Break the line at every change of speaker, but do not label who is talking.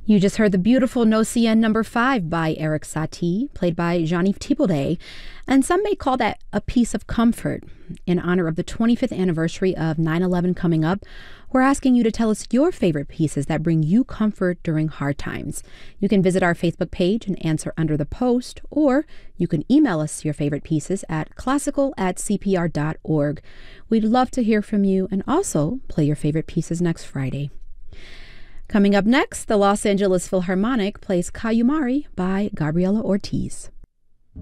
You just heard the beautiful No Cien number 5 by Eric Satie, played by Jean-Yves Thibaudet, and some may call that a piece of comfort. In honor of the 25th anniversary of 9/11 coming up, we're asking you to tell us your favorite pieces that bring you comfort during hard times. You can visit our Facebook page and answer under the post, or you can email us your favorite pieces at classical@cpr.org. We'd love to hear from you and also play your favorite pieces next Friday. Coming up next, the Los Angeles Philharmonic plays Kayumari by Gabriela Ortiz.